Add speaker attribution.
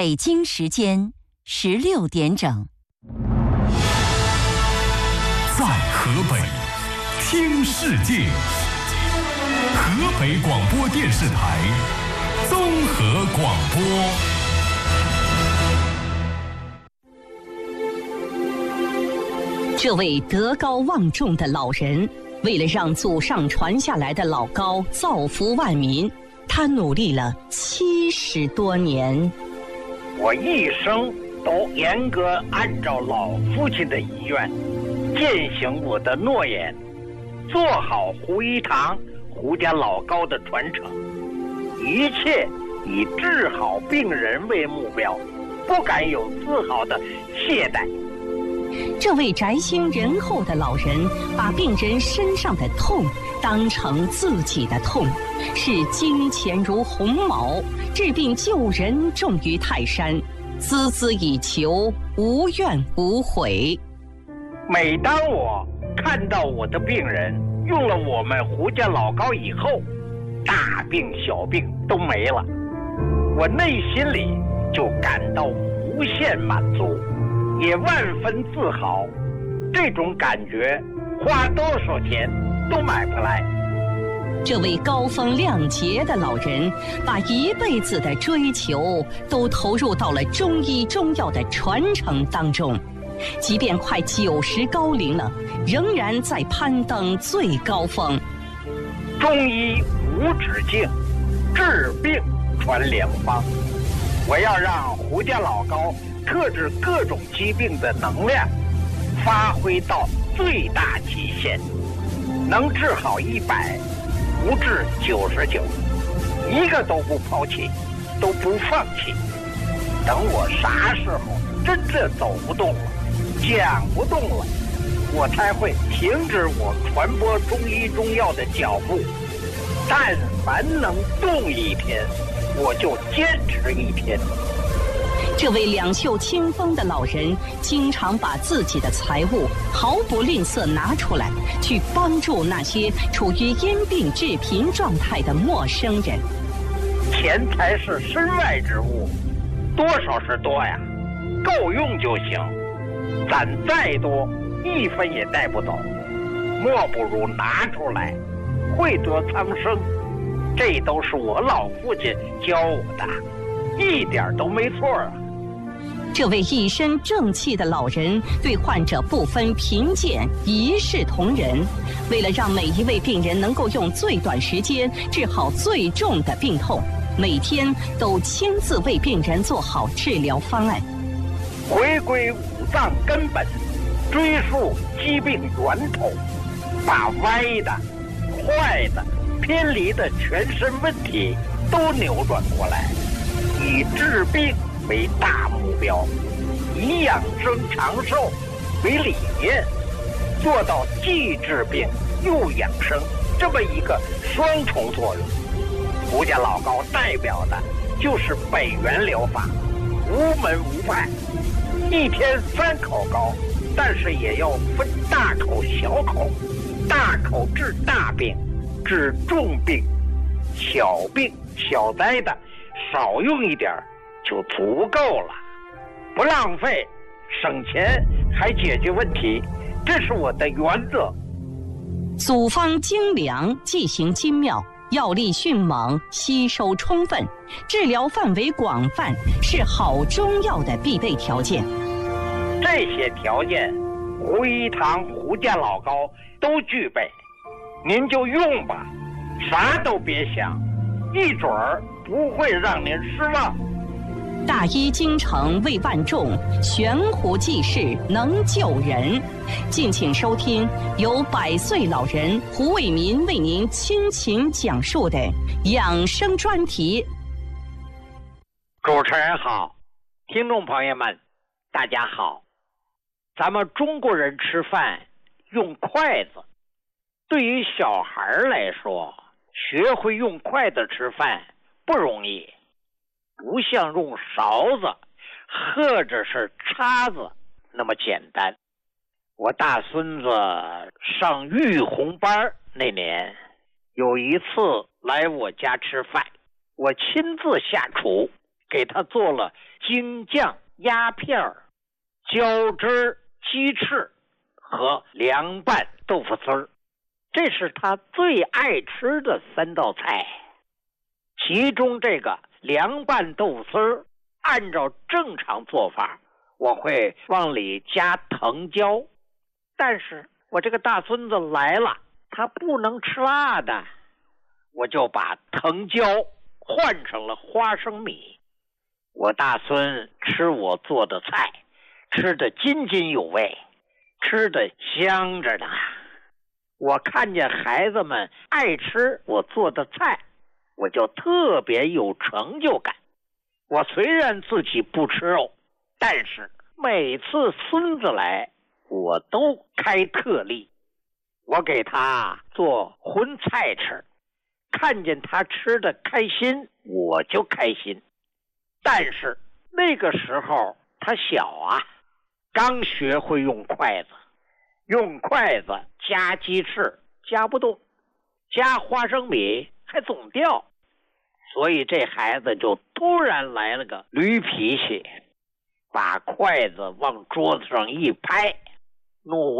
Speaker 1: 北京时间16点整。
Speaker 2: 在河北听世界，河北广播电视台综合广播。
Speaker 1: 这位德高望重的老人，为了让祖上传下来的老高造福万民，他努力了70多年。
Speaker 3: 我一生都严格按照老父亲的遗愿，践行我的诺言，做好胡一堂胡家老高的传承，一切以治好病人为目标，不敢有丝毫的懈怠。
Speaker 1: 这位宅心仁厚的老人，把病人身上的痛当成自己的痛，视金钱如鸿毛，治病救人重于泰山，孜孜以求，无怨无悔。
Speaker 3: 每当我看到我的病人用了我们胡家老高以后，大病小病都没了，我内心里就感到无限满足，也万分自豪。这种感觉花多少钱都买不来。
Speaker 1: 这位高风亮节的老人，把一辈子的追求都投入到了中医中药的传承当中，即便快90高龄了，仍然在攀登最高峰。
Speaker 3: 中医无止境，治病传良方。我要让胡家老高克制各种疾病的能量发挥到最大极限，能治好100，不治99，一个都不抛弃，都不放弃。等我啥时候真正走不动了，讲不动了，我才会停止我传播中医中药的脚步。但凡能动一天，我就坚持一天。
Speaker 1: 这位两袖清风的老人，经常把自己的财物毫不吝啬拿出来，去帮助那些处于因病致贫状态的陌生人。
Speaker 3: 钱财是身外之物，多少是多呀，够用就行。攒再多，1分也带不走，莫不如拿出来，惠泽苍生。这都是我老父亲教我的，一点都没错啊。
Speaker 1: 这位一身正气的老人，对患者不分贫贱，一视同仁。为了让每一位病人能够用最短时间治好最重的病痛，每天都亲自为病人做好治疗方案。
Speaker 3: 回归五脏根本，追溯疾病源头，把歪的、坏的、偏离的全身问题都扭转过来，以治病为大目标，以养生长寿为理念，做到既治病又养生这么一个双重作用。胡家老高代表的就是北元疗法，无门无派，一天3口高，但是也要分大口小口，大口治大病，治重病，小病小灾的少用一点就足够了，不浪费，省钱还解决问题，这是我的原则。
Speaker 1: 组方精良，剂型精妙，药力迅猛，吸收充分，治疗范围广泛，是好中药的必备条件。
Speaker 3: 这些条件，胡一堂胡家老高都具备，您就用吧，啥都别想，一准儿不会让您失望。
Speaker 1: 大医精诚为万众，悬壶济世能救人。敬请收听由100岁老人胡卫民为您倾情讲述的养生专题。
Speaker 3: 主持人好，听众朋友们大家好。咱们中国人吃饭用筷子，对于小孩来说，学会用筷子吃饭不容易，不像用勺子或者是叉子那么简单。我大孙子上育红班那年，有一次来我家吃饭，我亲自下厨给他做了京酱鸭片、椒汁鸡翅和凉拌豆腐丝儿，这是他最爱吃的3道菜。其中这个凉拌豆腐丝儿，按照正常做法，我会往里加藤椒，但是我这个大孙子来了，他不能吃辣的，我就把藤椒换成了花生米。我大孙吃我做的菜，吃得津津有味，吃得香着呢。我看见孩子们爱吃我做的菜，我就特别有成就感。我虽然自己不吃肉，但是每次孙子来，我都开特例。我给他做荤菜吃，看见他吃得开心，我就开心。但是那个时候他小啊，刚学会用筷子，用筷子夹鸡翅夹不动，夹花生米还总掉，所以这孩子就突然来了个驴脾气，把筷子往桌子上一拍，怒